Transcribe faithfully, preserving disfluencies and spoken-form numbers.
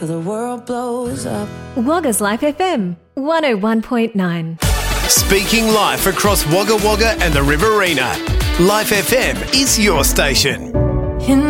The world blows up. Wagga's Life F M, one oh one point nine. Speaking life across Wagga Wagga and the Riverina. Life F M is your station.